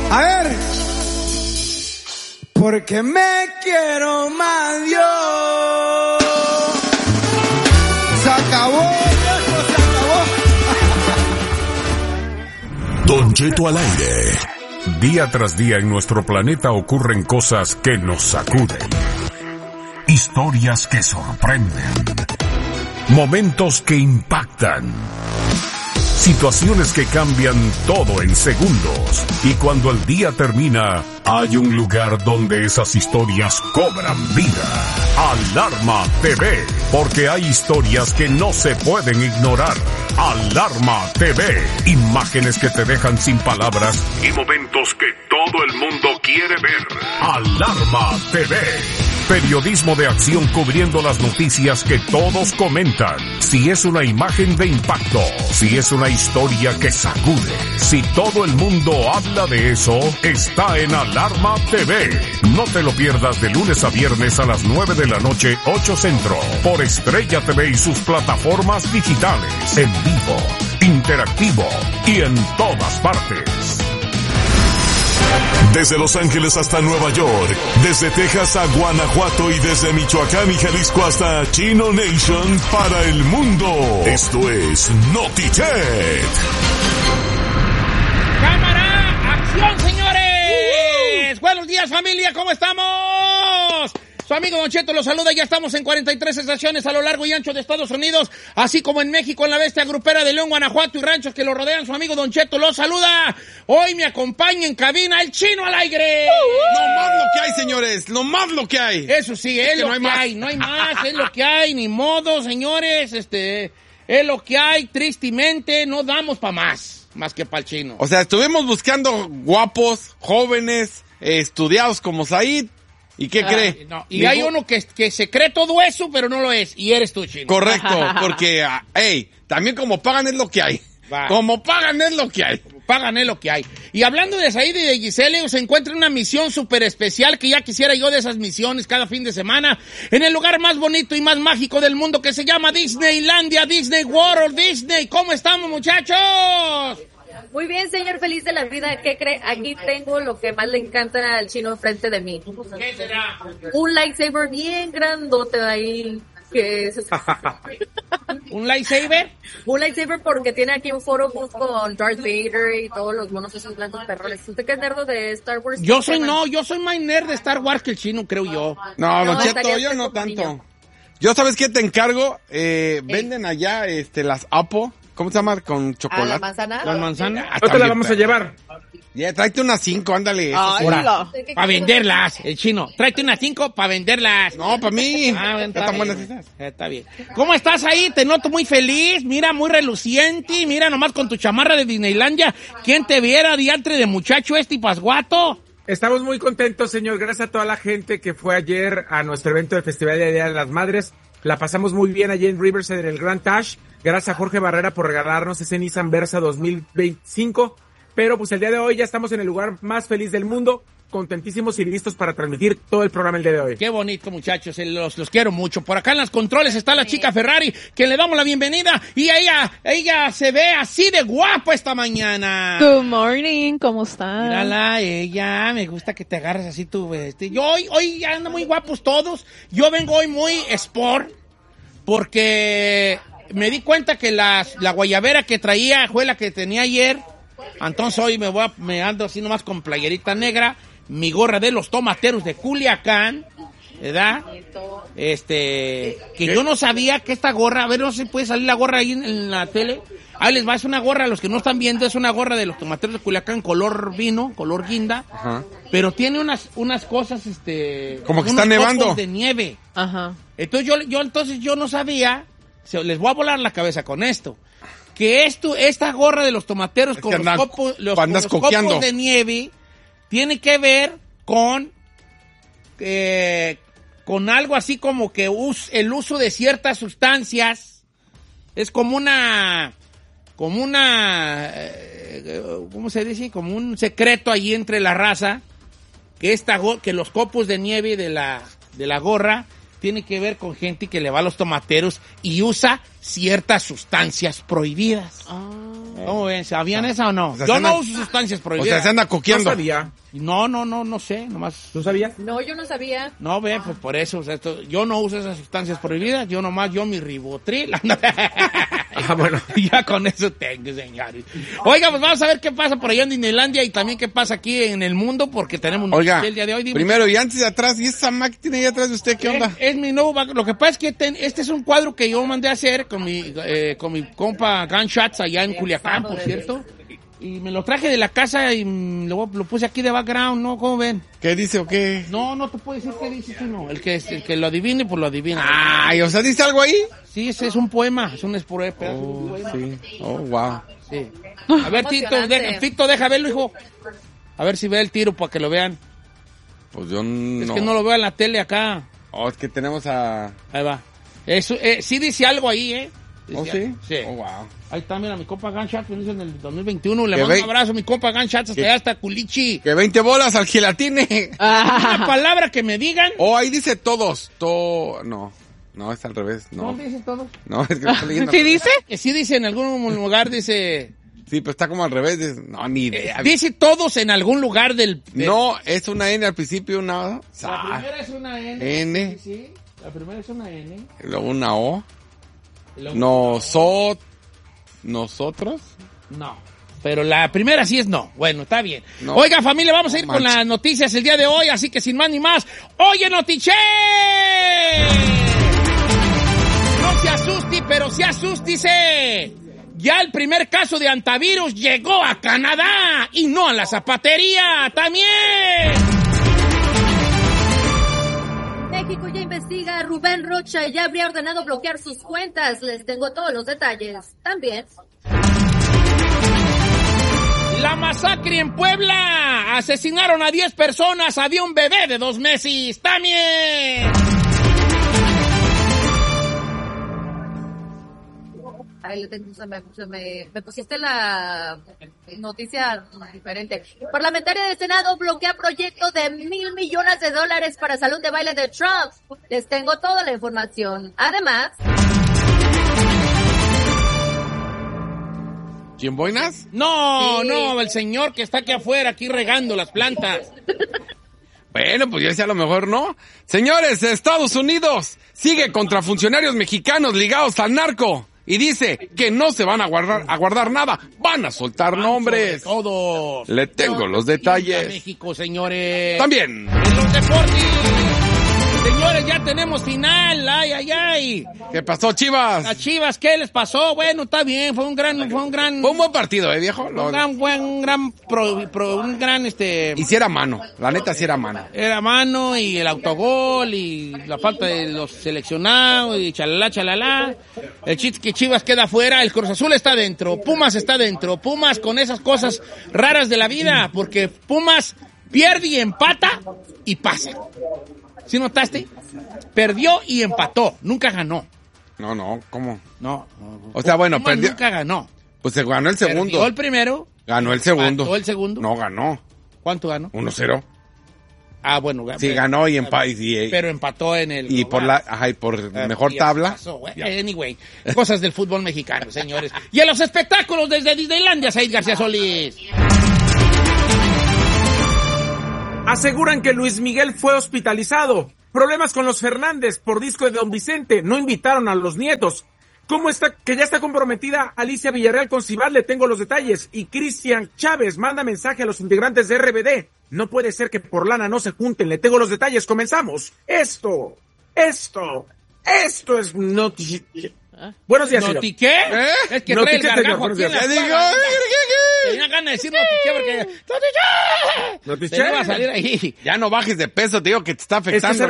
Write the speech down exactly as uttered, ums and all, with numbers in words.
A ver, porque me quiero más yo. Se acabó, viejo, se acabó. Don Cheto al aire. Día tras día en nuestro planeta ocurren cosas que nos sacuden. Historias que sorprenden. Momentos que impactan. Situaciones que cambian todo en segundos. Y cuando el día termina, hay un lugar donde esas historias cobran vida. Alarma T V. Porque hay historias que no se pueden ignorar. Alarma T V. Imágenes que te dejan sin palabras y momentos que todo el mundo quiere ver. Alarma T V. Periodismo de acción cubriendo las noticias que todos comentan. Si es una imagen de impacto, si es una historia que sacude, si todo el mundo habla de eso, está en Alarma T V. No te lo pierdas de lunes a viernes a las nueve de la noche, ocho Centro, por Estrella T V y sus plataformas digitales, en vivo, interactivo y en todas partes. Desde Los Ángeles hasta Nueva York, desde Texas a Guanajuato y desde Michoacán y Jalisco hasta Chino Nation para el mundo. Esto es Notichet. ¡Cámara! ¡Acción, señores! Uh-huh. Buenos días, familia, ¿cómo estamos? Su amigo Don Cheto los saluda. Ya estamos en cuarenta y tres estaciones a lo largo y ancho de Estados Unidos, así como en México, en la bestia grupera de León, Guanajuato y ranchos que lo rodean. Su amigo Don Cheto los saluda. Hoy me acompaña en cabina el Chino al aire. Lo más lo que hay, señores. Lo más lo que hay. Eso sí, es, es lo que, no hay, que hay. No hay más, es lo que hay. Ni modo, señores. Este, es lo que hay. Tristemente, no damos para más, más que para el Chino. O sea, estuvimos buscando guapos, jóvenes, eh, estudiados como Said. ¿Y qué ah, cree? No. Y Digo, hay uno que, que se cree todo eso, pero no lo es. Y eres tú, Chino. Correcto, porque, uh, hey, también como pagan es lo que hay. Va. Como pagan es lo que hay. Como pagan es lo que hay. Y hablando de Said y de Giselle, se encuentra una misión súper especial que ya quisiera yo de esas misiones cada fin de semana en el lugar más bonito y más mágico del mundo que se llama Disneylandia, Disney World, Disney. ¿Cómo estamos, muchachos? Muy bien, señor, feliz de la vida. ¿Qué cree? Aquí tengo lo que más le encanta al Chino enfrente de mí. ¿Qué será? Un lightsaber bien grandote de ahí. Que es... ¿Un lightsaber? Un lightsaber porque tiene aquí un foro con Darth Vader y todos los monos esos blancos perrones. ¿Usted qué es nerd de Star Wars? Yo soy no, yo soy más nerd de Star Wars que el Chino, creo yo. No, no, Cheto, yo no tanto. Niño. Yo, ¿sabes qué te encargo? Eh, venden allá este las Apo. ¿Cómo se llama? Con chocolate. ¿A la manzana? ¿La manzana? Ah, no te la vamos a llevar. Ya, yeah, tráete unas cinco, ándale. Para venderlas, el Chino. Tráete unas cinco para venderlas. No, para mí. Ah, está, bien, buenas esas. Está bien. ¿Cómo estás ahí? Te noto muy feliz. Mira, muy reluciente. Mira nomás con tu chamarra de Disneylandia. ¿Quién te viera, diantre de muchacho este y pasguato? Estamos muy contentos, señor. Gracias a toda la gente que fue ayer a nuestro evento de Festival de Día de las Madres. La pasamos muy bien allí en Riverside, en el Grand Tash. Gracias a Jorge Barrera por regalarnos ese Nissan Versa dos mil veinticinco. Pero pues el día de hoy ya estamos en el lugar más feliz del mundo. Contentísimos y listos para transmitir todo el programa el día de hoy. Qué bonito, muchachos. Los, los quiero mucho. Por acá en los controles está la chica Ferrari, que le damos la bienvenida. Y ella, ella se ve así de guapa esta mañana. Good morning, ¿cómo están? Mírala, ella. Me gusta que te agarres así tu... Este. Yo hoy, hoy andan muy guapos todos. Yo vengo hoy muy sport, porque me di cuenta que la, la guayabera que traía fue la que tenía ayer. Entonces hoy me voy a, me ando así nomás con playerita negra, mi gorra de los tomateros de Culiacán, ¿verdad? Este, que yo no sabía que esta gorra, a ver, no sé si puede salir la gorra ahí en, en la tele. Ahí les va, es una gorra, a los que no están viendo, es una gorra de los tomateros de Culiacán, color vino, color guinda. Ajá. Pero tiene unas, unas cosas, este... Como que está nevando. de nieve. Ajá. Entonces yo, yo, entonces yo no sabía, les voy a volar la cabeza con esto, que esto, esta gorra de los tomateros con, andan, los, copos, los, con los copos de nieve tiene que ver con eh, con algo así como que us, el uso de ciertas sustancias es como una como una eh, ¿cómo se dice? Como un secreto ahí entre la raza, que esta que los copos de nieve de la de la gorra tiene que ver con gente que le va a los tomateros y usa ciertas sustancias prohibidas. Oh. ¿Cómo ven? ¿Sabían esa o no? O sea, Yo se no anda- uso sustancias O prohibidas. sea, se anda coqueando. No sabía. No, no, no, no sé, nomás. ¿Tú sabías? No, yo no sabía. No, ve, pues por eso, o sea, esto- yo no uso esas sustancias prohibidas, yo nomás, yo mi ribotril. Ah, bueno. Ya con eso tengo, señores. Oiga, pues vamos a ver qué pasa por allá en Disneylandia y también qué pasa aquí en el mundo, porque tenemos un Oiga, el día de hoy. Dime. primero y antes de atrás, ¿y esa máquina ahí atrás de usted qué onda? Es, es mi nuevo back- Lo que pasa es que ten- este es un cuadro que yo mandé a hacer con mi, eh, con mi compa Gunshots allá en Culiacán, por cierto. Y me lo traje de la casa y mm, lo, lo puse aquí de background, ¿no? ¿Cómo ven? ¿Qué dice o qué? No, no te puedo decir qué dice tú, no. El que, el que lo adivine, pues lo adivina. Ay, o sea, ¿dice algo ahí? Sí, ese es un poema, es un es por- pedazo de un Oh, poema. sí. Oh, wow. Sí. A ver, Tito, Emocionante. deja, Tito, deja verlo, hijo. A ver si ve el tiro para que lo vean. Pues yo Es no. que no lo veo en la tele acá. Oh, es que tenemos a... Ahí va. Eso, eh, sí dice algo ahí, ¿eh? ¿Oh, Dice- sí? Sí. Oh, wow. Ahí está, mira, mi compa Gunshots, que hizo en el dos mil veintiuno. Le Que mando ve- un abrazo, mi compa Gunshots, hasta Que- allá, hasta Culichi. Que veinte bolas al gelatine. Una palabra que me digan. Oh, ahí dice todos. To... No. No, es al revés. No. ¿Dónde dice todo? No, es que lo estoy leyendo. ¿Sí dice? Que sí dice en algún lugar, dice... Sí, pero está como al revés. dice- No, ni idea. Dice todos en algún lugar del... del- No, es una N al principio, una... La Ah, primera es una N. N. Sí, sí. La primera es una N. luego una O. Y luego- Nosot... Nosotros. No. Pero la primera sí es no. Bueno, está bien. No. Oiga, familia, vamos a ir No con manches. las noticias el día de hoy, así que sin más ni más. ¡Oye, Notiche! No se asuste, pero se asústice. Ya el primer caso de antivirus llegó a Canadá y no a la zapatería también. México ya investiga a Rubén Rocha y ya habría ordenado bloquear sus cuentas. Les tengo todos los detalles. También. La masacre en Puebla. Asesinaron a diez personas. Había un bebé de dos meses. También. Ahí le tengo, se me, se me, me pusiste la noticia diferente. Parlamentaria del Senado bloquea proyecto de mil millones de dólares para salón de baile de Trump. Les tengo toda la información. Además, ¿Quién boinas? No, Sí. no, el señor que está aquí afuera, aquí regando las plantas. Bueno, pues yo decía a lo mejor no. Señores, Estados Unidos sigue contra funcionarios mexicanos ligados al narco. Y dice que no se van a guardar, a guardar nada. Van a soltar nombres. Todos. Le tengo los A detalles. México, señores. También. En los deportes. Señores, ya tenemos final. Ay, ay, ay. ¿Qué pasó, Chivas? A Chivas, ¿qué les pasó? Bueno, está bien. Fue un gran, fue un gran, Fue un buen partido, ¿eh, viejo? un Lo- gran, buen, un gran, pro- pro- un gran, este... Y si era mano. La neta, si era mano. Era mano y el autogol y la falta de los seleccionados y chalala, chalala. El chiste que Chivas queda fuera, el Cruz Azul está dentro, Pumas está dentro. Pumas con esas cosas raras de la vida, porque Pumas pierde y empata y pasa. ¿Sí notaste? Perdió y empató, nunca ganó. No, no, ¿cómo? No. no. O sea, bueno, Pumas perdió. nunca ganó. Pues se ganó el segundo. Perdió el primero. Ganó el segundo. ¿Empató el segundo? No, ganó. ¿Cuánto ganó? uno cero. Ah, bueno. Sí, ganó y empató. Y, Pero empató en el... y por la, ajá, y por Eh, mejor y tabla. pasó, güey. Anyway, cosas del fútbol mexicano, señores. Y a los espectáculos desde Disneylandia, Said García Solís. Aseguran que Luis Miguel fue hospitalizado. Problemas con los Fernández por disco de Don Vicente. No invitaron a los nietos. ¿Cómo está? Que ya está comprometida Alicia Villarreal con Cibar, le tengo los detalles. Y Cristian Chávez manda mensaje a los integrantes de R B D. No puede ser que por lana no se junten, le tengo los detalles. Comenzamos. Esto, esto, esto es noti... Buenos días, señor. ¿Notiqué? ¿Eh? Es que Notiqué, trae el señor, gargajo buenos aquí en días. la ¿Qué digo? escuela. ¿Qué, Tenía ganas de decir notiqué porque... ¡Notiqué! Notiqué. Se me iba a salir ahí. Ya no bajes de peso, te digo que te está Es que afectando.